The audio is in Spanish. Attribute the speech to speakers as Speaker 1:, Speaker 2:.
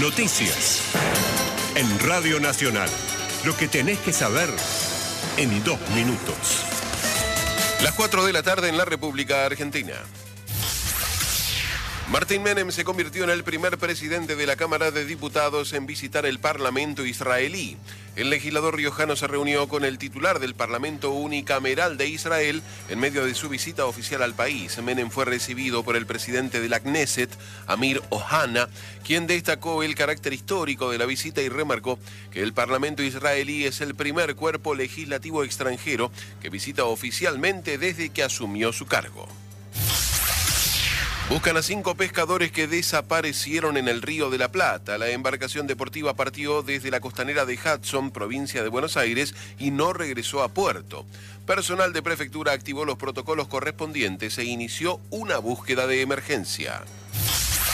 Speaker 1: Noticias. En Radio Nacional. Lo que tenés que saber en 2 minutos.
Speaker 2: Las 4 de la tarde en la República Argentina. Martín Menem se convirtió en el primer presidente de la Cámara de Diputados en visitar el Parlamento israelí. El legislador riojano se reunió con el titular del Parlamento Unicameral de Israel en medio de su visita oficial al país. Menem fue recibido por el presidente de la Knesset, Amir Ohana, quien destacó el carácter histórico de la visita y remarcó que el Parlamento israelí es el primer cuerpo legislativo extranjero que visita oficialmente desde que asumió su cargo. Buscan a 5 pescadores que desaparecieron en el Río de la Plata. La embarcación deportiva partió desde la costanera de Hudson, provincia de Buenos Aires, y no regresó a puerto. Personal de prefectura activó los protocolos correspondientes e inició una búsqueda de emergencia.